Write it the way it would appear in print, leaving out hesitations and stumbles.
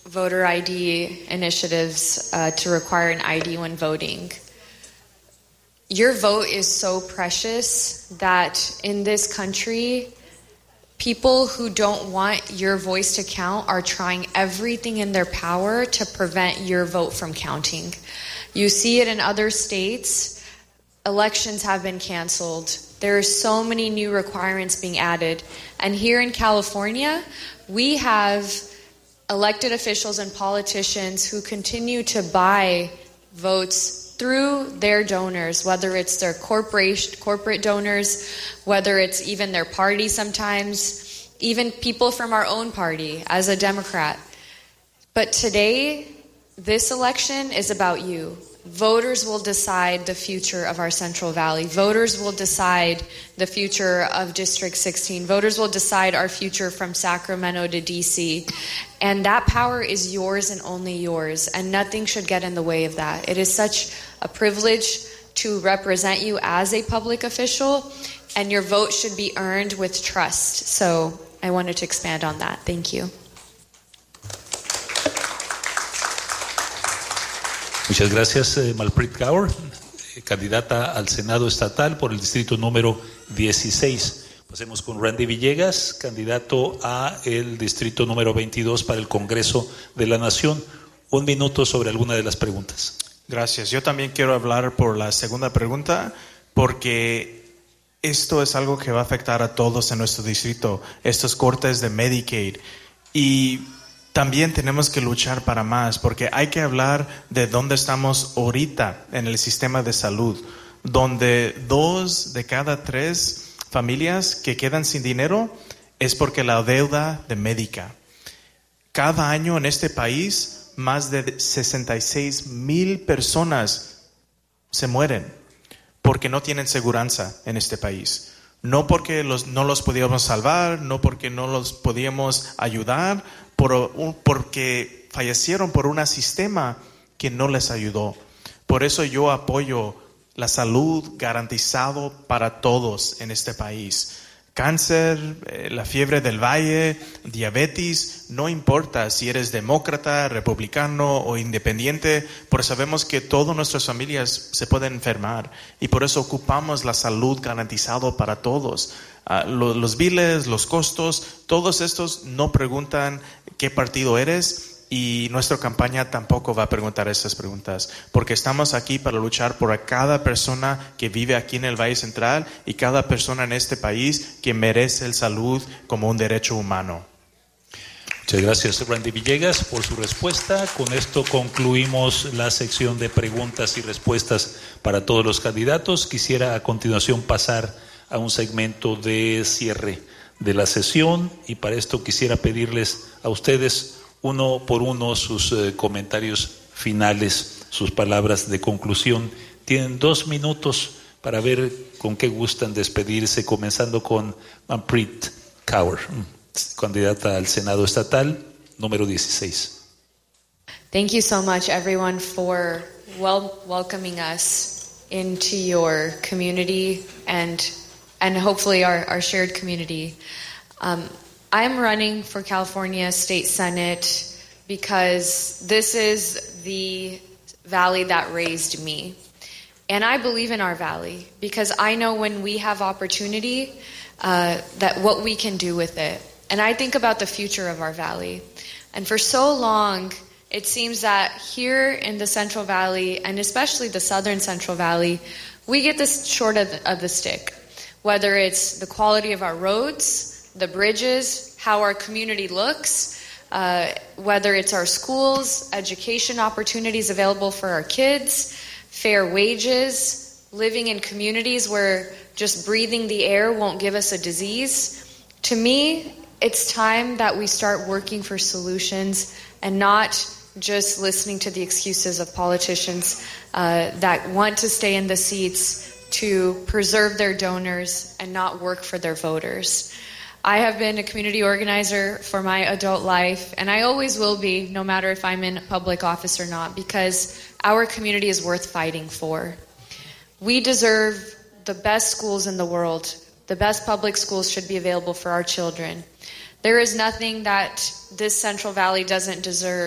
voter ID initiatives to require an ID when voting. Your vote is so precious that in this country, people who don't want your voice to count are trying everything in their power to prevent your vote from counting. You see it in other states. Elections have been canceled. There are so many new requirements being added. And here in California, we have elected officials and politicians who continue to buy votes through their donors, whether it's their corporate donors, whether it's even their party sometimes, even people from our own party as a Democrat. But today, this election is about you. Voters will decide the future of our Central Valley. Voters will decide the future of District 16. Voters will decide our future from Sacramento to DC. And that power is yours and only yours, and nothing should get in the way of that. It is such a privilege to represent you as a public official, and your vote should be earned with trust. So I wanted to expand on that. Thank you. Muchas gracias, Malpreet Kaur, candidata al Senado Estatal por el distrito número 16. Pasemos con Randy Villegas, candidato a el distrito número 22 para el Congreso de la Nación. 1 minuto sobre alguna de las preguntas. Gracias. Yo también quiero hablar por la segunda pregunta, porque esto es algo que va a afectar a todos en nuestro distrito, estos cortes de Medicaid. Y también tenemos que luchar para más, porque hay que hablar de dónde estamos ahorita en el sistema de salud, donde 2 de cada 3 familias que quedan sin dinero es porque la deuda de médica. Cada año en este país, más de 66,000 personas se mueren porque no tienen seguridad en este país. No porque no los podíamos salvar, no porque no los podíamos ayudar, porque fallecieron por un sistema que no les ayudó. Por eso yo apoyo la salud garantizado para todos en este país. Cáncer, la fiebre del valle, diabetes, no importa si eres demócrata, republicano o independiente, porque sabemos que todas nuestras familias se pueden enfermar y por eso ocupamos la salud garantizado para todos. Los biles, los costos, todos estos no preguntan qué partido eres. Y nuestra campaña tampoco va a preguntar esas preguntas, porque estamos aquí para luchar por cada persona que vive aquí en el Valle Central y cada persona en este país que merece la salud como un derecho humano. Muchas gracias, Randy Villegas, por su respuesta. Con esto concluimos la sección de preguntas y respuestas para todos los candidatos. Quisiera a continuación pasar a un segmento de cierre de la sesión y para esto quisiera pedirles a ustedes uno por uno sus comentarios finales, sus palabras de conclusión. Tienen 2 minutos para ver con qué gustan despedirse, comenzando con Malpreet Kaur, candidata al Senado Estatal, número 16. Thank you so much, everyone, for welcoming us into your community and hopefully our shared community. I'm running for California State Senate because this is the valley that raised me. And I believe in our valley because I know when we have opportunity, that what we can do with it. And I think about the future of our valley. And for so long, it seems that here in the Central Valley, and especially the Southern Central Valley, we get this short of the stick. Whether it's the quality of our roads, the bridges, how our community looks, whether it's our schools, education opportunities available for our kids, fair wages, living in communities where just breathing the air won't give us a disease. To me, it's time that we start working for solutions and not just listening to the excuses of politicians that want to stay in the seats to preserve their donors and not work for their voters. I have been a community organizer for my adult life, and I always will be, no matter if I'm in public office or not, because our community is worth fighting for. We deserve the best schools in the world. The best public schools should be available for our children. There is nothing that this Central Valley doesn't deserve.